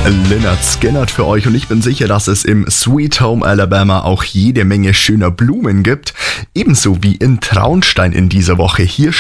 Lynyrd Skynyrd für euch und ich bin sicher, dass es im Sweet Home Alabama auch jede Menge schöner Blumen gibt. Ebenso wie in Traunstein in dieser Woche. Hier